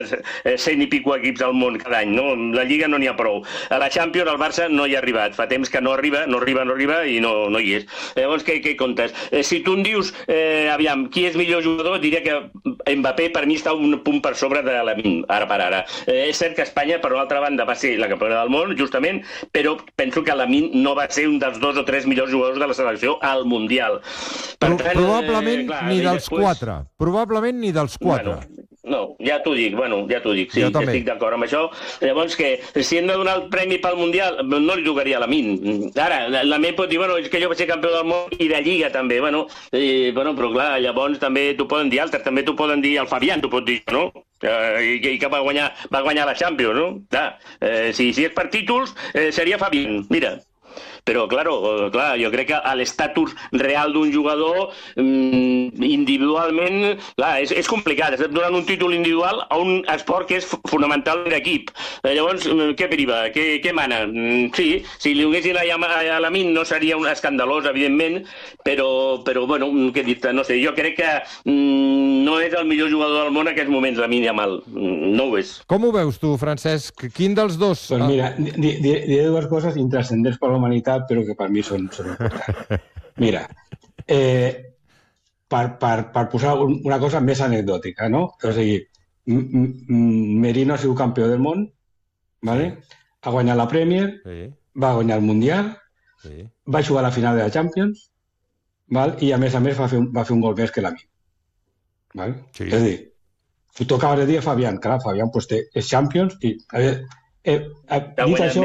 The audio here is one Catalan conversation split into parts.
100 i pico equips al món cada any, no? La Lliga no n'hi ha prou. A la Champions el Barça no hi ha arribat, fa temps que no arriba i no hi és. Llavors, què comptes? Si tu em dius, aviam, qui és millor jugador, diria que Mbappé per mi està un punt per sobre de Lamine, ara per ara. És cert que Espanya, per una altra banda, va ser la campiona del món, justament, però penso que Lamine no va ser un dels 2 o 3 millors jugadors de la selecció al Mundial. Probablement ni dels 4. Probablement ni dels 4. No, ja t'ho dic, sí, estic d'acord amb això. Llavors, que si hem de donar el premi pel Mundial, no li tocaria a Lamine. Ara, Lamine pot dir, és que jo vaig ser campió del món i de Lliga també, però clar, llavors també t'ho poden dir altres, també t'ho poden dir el Fabián, t'ho pot dir, no? I que va guanyar la Champions, no? Clar, si és per títols, seria Fabián, mira. Però, clar, jo crec que l'estatus real d'un jugador individualment, clar, és complicat. Estàs donant un títol individual a un esport que és fonamental d'equip. Llavors, què priva? Què mana? Sí, si li donessin a Lamine no seria un escandalós, evidentment, però què he dit? No sé, jo crec que no és el millor jugador del món en aquests moments, Lamine Yamal. No ho és. Com ho veus tu, Francesc? Quin dels dos? Pues mira, diré dues coses intrascendents per la humanitat, però que per mi són importants. Mira, per posar una cosa més anecdòtica, no? O sigui, Merino ha sigut campió del món, ha guanyat la Premier, va guanyar el Mundial, va jugar a la final de la Champions, i a més va fer un gol més que Lamine. És a dir, tu acabes de dir a Fabián, clar, Fabián és Champions i... dit això,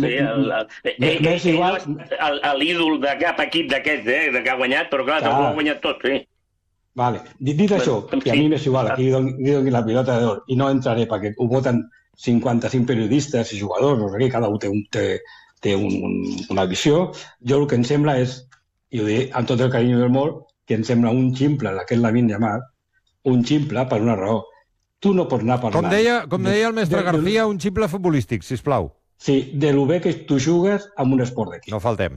és igual l'ídol de cap equip d'aquest que ha guanyat, però clar, ho ha guanyat tot, sí. Vale, dit això, que a mi m'és igual, aquí doni la pilota d'or i no entraré perquè ho voten 55 periodistes i jugadors, no sé què, cada un té una visió. Jo el que em sembla és, i ho diré amb tot el carinyo del món, que em sembla un ximple d'aquest Lamine Yamal, un ximple per una raó. Tu no pots anar parlant... Com deia el mestre García, un ximple futbolístic, sisplau. Sí, de lo bé que tu jugues amb un esport d'equip. No faltem.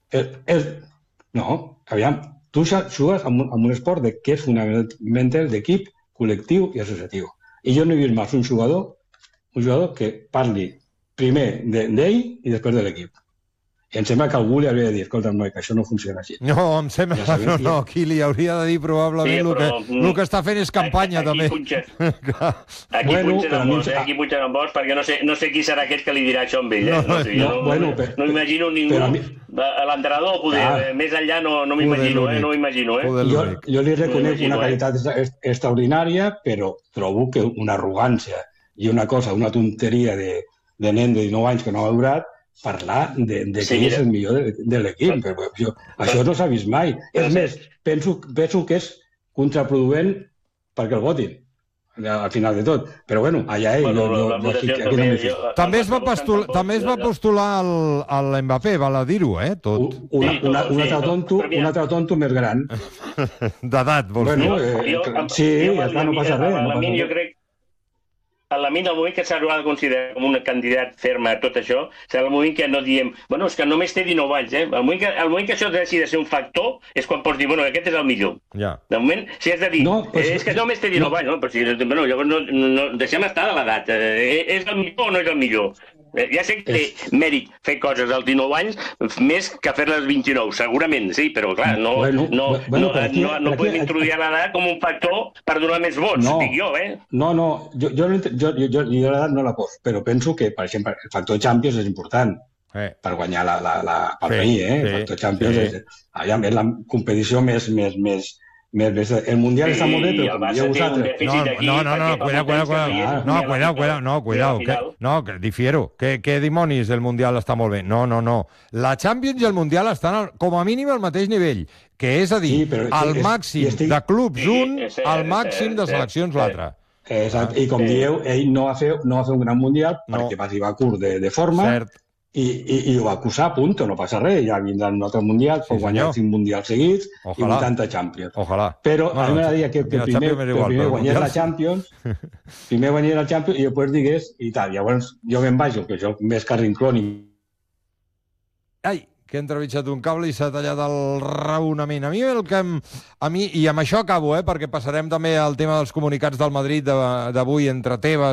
No, aviam, tu jugues amb un esport que és fonamental d'equip, col·lectiu i associatiu. I jo no he vist mai un jugador que parli primer d'ell i després de l'equip. I em sembla que algú li hauria de dir, escolta'm, noi, que això no funciona així. No, em sembla que no, qui li hauria de dir probablement el que està fent és campanya, també. Aquí punxen amb vols, perquè no sé qui serà aquest que li dirà això amb ell. No imagino ningú. L'entrenador, poder, més enllà no m'imagino. Jo li reconec una qualitat extraordinària, però trobo que una arrogància i una tonteria de nen de 19 anys que no ha durat, parlar de qui és el millor de l'equip. Això no s'ha vist mai. És més, penso que és contraproduent perquè el votin, al final de tot. Però bueno, allà ell. També es va postular l'Mbappé, val a dir-ho, tot. Un altre tonto més gran. D'edat, vols dir? Sí, no passa res. Jo crec a Lamine, el moment que s'haurà de considerar com un candidat ferm a tot això, serà el moment que no diem, és que només té 19 anys, El moment que això deixi de ser un factor és quan pots dir, aquest és el millor. De moment, si has de dir, és que només té 19 anys, llavors deixem estar de l'edat. És el millor o no és el millor? Ja sé que té mèrit fer coses als 19 anys més que fer-les als 29, segurament, sí, però clar, no podem introduir l'edat com un factor per donar més vots, dic jo, No, jo l'edat no la poso, però penso que, per exemple, el factor Champions és important per guanyar el país, el factor Champions és la competició més... El Mundial està molt bé, però com dieu vosaltres... Cuidao. No, difiero. Què dimonis, el Mundial està molt bé? No. La Champions i el Mundial estan com a mínim al mateix nivell, que és a dir, al màxim de clubs un, al màxim de seleccions l'altre. Exacte, i com dieu, ell no va fer un gran Mundial perquè va arribar curt de forma i ho va acusar, punt, no passa res, ja vindrà un altre Mundial, pot guanyar 5 Mundials seguits i 80 Champions. Però a mi m'agradaria que primer guanyés la Champions i després digués i tal. Llavors jo me'n vaig, que jo més carrinclón i... Ai, que hem trepitjat un cable i s'ha tallat el raonament. A mi, i amb això acabo, perquè passarem també al tema dels comunicats del Madrid d'avui entre Tebas